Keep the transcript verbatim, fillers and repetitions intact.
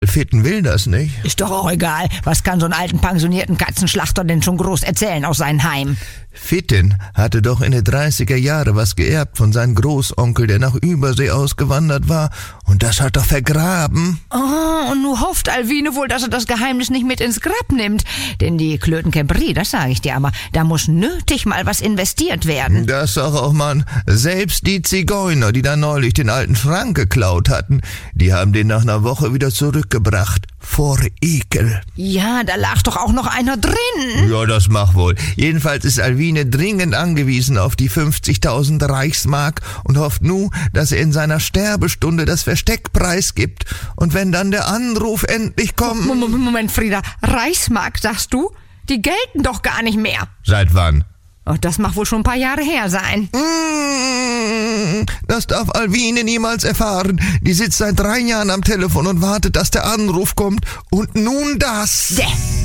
Fitten will das nicht. Ist doch auch egal. Was kann so einen alten pensionierten Katzenschlachter denn schon groß erzählen aus seinem Heim? Fitten hatte doch in den dreißiger Jahre was geerbt von seinem Großonkel, der nach Übersee ausgewandert war. Und das hat er vergraben. Oh, und nu hofft Alwine wohl, dass er das Geheimnis nicht mit ins Grab nimmt. Denn die Klötenkämperie, das sage ich dir aber, da muss nötig mal was investiert werden. Das sag auch man. Selbst die Zigeuner, die da neulich den alten Frank geklaut hatten, die haben den nach einer Woche wieder zurückgebracht. Vor Ekel. Ja, da lag doch auch noch einer drin. Ja, das mag wohl. Jedenfalls ist Alwine dringend angewiesen auf die fünfzigtausend Reichsmark und hofft nu, dass er in seiner Sterbestunde das Versteck preisgibt. Und wenn dann der Anruf endlich kommt... Moment, Moment, Frieda. Reichsmark, sagst du? Die gelten doch gar nicht mehr. Seit wann? Oh, das mag wohl schon ein paar Jahre her sein. Mmh, das darf Alwine niemals erfahren. Die sitzt seit drei Jahren am Telefon und wartet, dass der Anruf kommt. Und nun das. Däh.